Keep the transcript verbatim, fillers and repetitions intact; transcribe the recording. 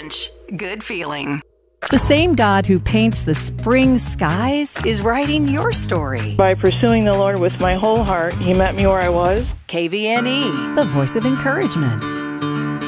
Ranch. Good feeling. The same God who paints the spring skies is writing your story. By pursuing the Lord with my whole heart, He met me where I was. K V N E, the voice of encouragement.